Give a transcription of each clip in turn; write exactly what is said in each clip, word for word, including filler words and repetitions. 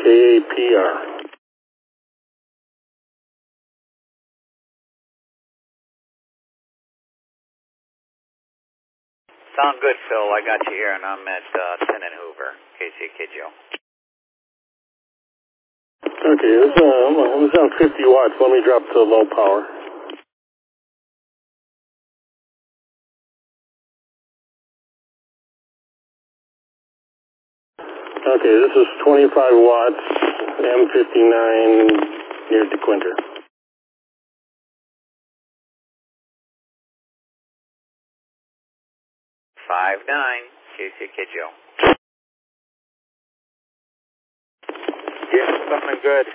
K A P R. Sound good, Phil. I got you here, and I'm at uh, Ten and Hoover, K C K G O. Okay, this uh, I'm I'm on fifty watts. Let me drop to low power. Okay, this is twenty-five watts, M fifty-nine near DeQuinter. Five nine, K C K G O. Yeah, something good.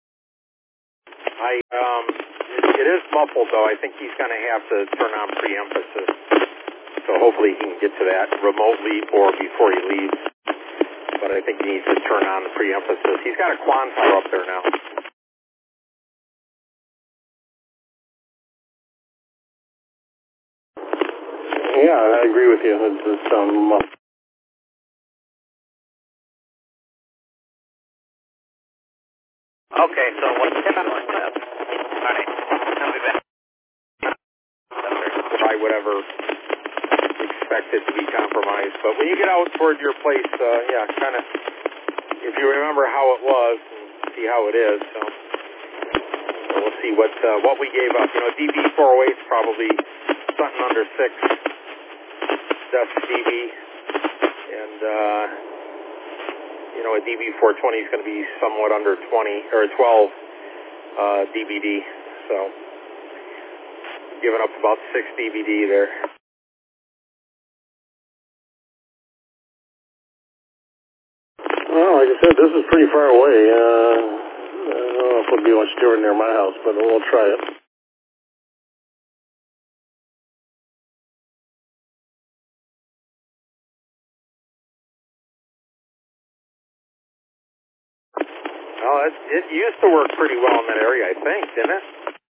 I um, it, it is muffled though. I think he's going to have to turn on pre-emphasis. So hopefully he can get to that remotely or before he leaves. But I think he needs to turn on the pre-emphasis. He's got a Quantar up there now. Yeah, I agree with you. It's, it's um, muffled. Okay, so what's happening? All right, I'll be back. Try whatever expected to be compromised. But when you get out toward your place, uh, yeah, kind of, if you remember how it was and see how it is. So, so we'll see what uh, what we gave up. You know, D B four oh eight is probably something under six. That's D B, and uh, you know, a D B four twenty is going to be somewhat under twenty or twelve uh, D B D. So, giving up about six D B D there. Well, like I said, this is pretty far away. Uh, I don't know if it'll be much different near my house, but we'll try it. Well, it, it used to work pretty well in that area, I think, didn't it?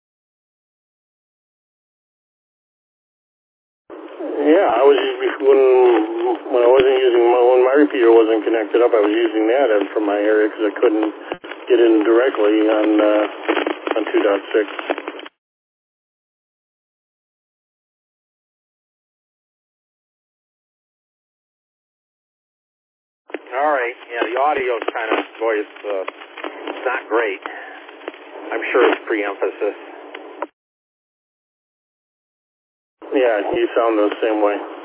Yeah, I was using, when when I wasn't using my, when my repeater wasn't connected up, I was using that from my area because I couldn't get in directly on uh, on two point six. All right. Yeah, the audio's kind of, boy, it's, uh, it's not great. I'm sure it's pre-emphasis. Yeah, you sound the same way.